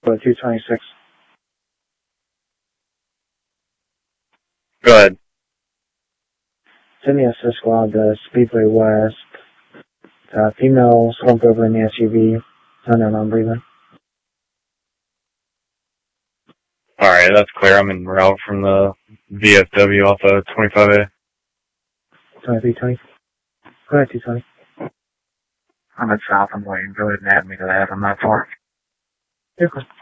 226. Go ahead. Send me a assist squad to Speedway West. Female slumped over in the SUV. Unknown on breathing. Alright, that's clear. I'm in route from the VFW off of 25A. 2320. Go ahead, 220. I'm at South. I'm waiting. Go ahead and add me to that. I'm not far. Here,